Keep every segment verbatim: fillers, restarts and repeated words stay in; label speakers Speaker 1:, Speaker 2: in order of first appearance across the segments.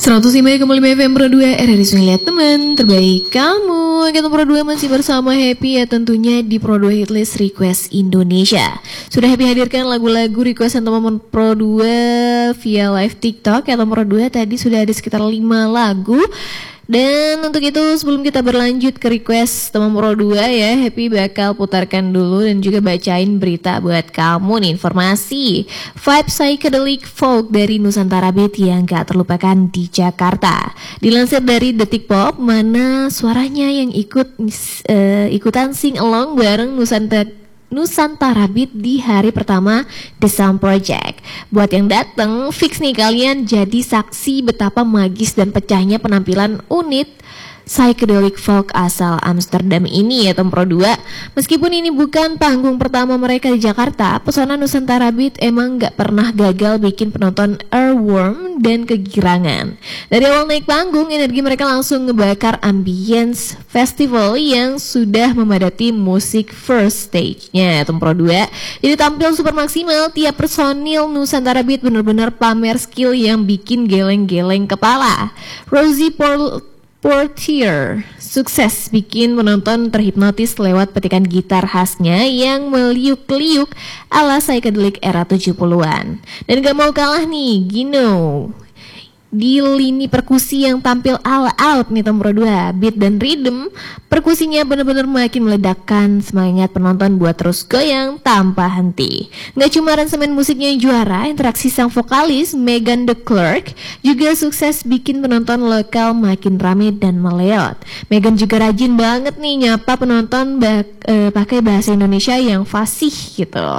Speaker 1: seratus lima koma lima F M Pro dua R R I Sungai Lihat Teman terbaik kamu. Kita Pro dua masih bersama Happy ya, tentunya di Pro dua Hitlist Request Indonesia. Sudah Happy hadirkan lagu-lagu requestan teman Pro dua via live TikTok ya. Teman Pro dua tadi sudah ada sekitar lima lagu. Dan untuk itu sebelum kita berlanjut ke request teman Pro dua ya, Happy bakal putarkan dulu dan juga bacain berita buat kamu nih, informasi vibe psychedelic folk dari Nusantara Beat yang gak terlupakan di Jakarta. Dilansir dari Detik Pop, mana suaranya yang ikut uh, ikutan sing along bareng Nusantara Nusantara Beat di hari pertama The Sound Project. Buat yang dateng, fix nih kalian jadi saksi betapa magis dan pecahnya penampilan unit psychedelic folk asal Amsterdam ini ya Tom Pro dua. Meskipun ini bukan panggung pertama mereka di Jakarta, pesona Nusantara Beat emang gak pernah gagal bikin penonton earworm dan kegirangan. Dari awal naik panggung, energi mereka langsung ngebakar ambience festival yang sudah memadati musik first stage-nya Tom Pro dua. Jadi tampil super maksimal, tiap personil Nusantara Beat bener-bener pamer skill yang bikin geleng-geleng kepala. Rosie Paul Portier sukses bikin penonton terhipnotis lewat petikan gitar khasnya yang meliuk-liuk ala psychedelic era tujuh puluhan. Dan gak mau kalah nih Gino di lini perkusi yang tampil all out nih Tom Pro dua. Beat dan rhythm perkusinya benar-benar makin meledakkan semangat penonton buat terus goyang tanpa henti. Gak cuma aransemen musiknya yang juara, interaksi sang vokalis Megan the Clerk juga sukses bikin penonton lokal makin rame dan meleot. Megan juga rajin banget nih nyapa penonton bak- eh, pakai bahasa Indonesia yang fasih gitu.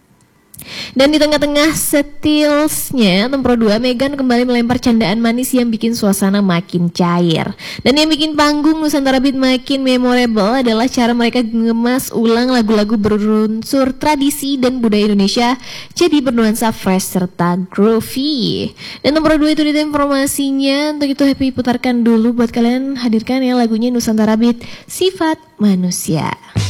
Speaker 1: Dan di tengah-tengah setilsnya Tom Pro dua, Megan kembali melempar candaan manis yang bikin suasana makin cair. Dan yang bikin panggung Nusantara Beat makin memorable adalah cara mereka ngemas ulang lagu-lagu berunsur tradisi dan budaya Indonesia jadi bernuansa fresh serta groovy. Dan Tom Pro dua itu dia informasinya. Untuk itu Happy putarkan dulu buat kalian, hadirkan ya lagunya Nusantara Beat, Sifat Manusia.